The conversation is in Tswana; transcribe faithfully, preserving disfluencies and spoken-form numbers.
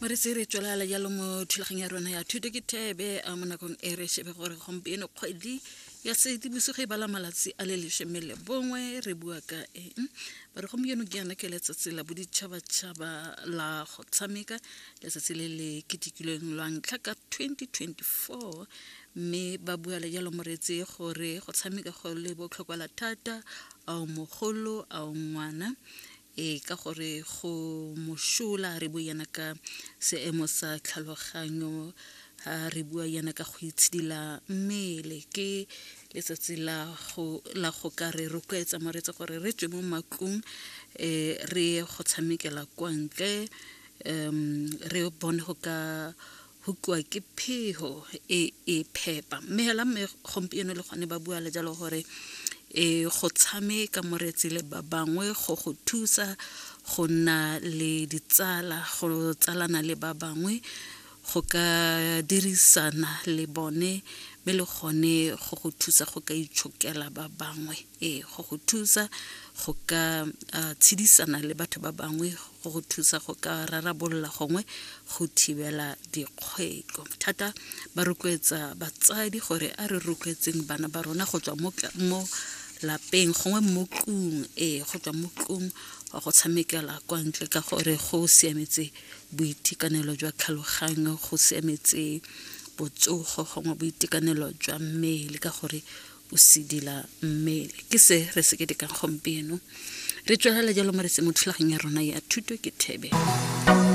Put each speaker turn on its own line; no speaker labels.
Mare se re tswela la jalo mo thulaganya rona ya thuto ke tebe a mona kong e re shebe gore gompieno kgwedi ya se dibuso ge bala malatsi a le leshemele bongwe re bua ka eng ba re gompieno ke yana ke letsatsi la boditšhaba tšhaba la go tshameka letsatsi le le ketekilweng lwa ntlha ka twenty twenty-four mme ba bua le jalo moretsi gore go tshameka go le botlhokwa la thata a mogolo a ngwana e ka gore go mošola re bua yana ka seemo sa tlhaloganyo ha re bua yana ka go itshidila mmele ke letsatsi la go la go ka re rotloetsa moretsa gore re tswe mo makung e re go tshamekela kwa ntle um re bone go ka hukwa ke pheho e e phepa mme hela me gompieno le gone ba bua le jalo gore e go tshameka moretsi le ba bangwe go go thusa go na le ditsala go tsalana le ba bangwe go ka dirisana le bone be le gone go go thusa go ka itshokela ba bangwe e go go thusa go ka tshedisana le batho ba bangwe go go thusa go ka rarabolla gongwe go thibela dikgweko thata ba rotloetsa batsadi gore a re rotloetseng bana ba rona go tswa mo lapeng gongwe mo kung e go tswa mo kung wa go tshamekela kwa ntle ka gore go siametse boitekanelo jwa tlhaloganyo go siametse botsogo gongwe boitekanelo jwa mmele ka gore o sidila mmele ke se re se ke dikang gompieno re tswela le jalo mo re se mo thulaganya rona ya thuto ke thebe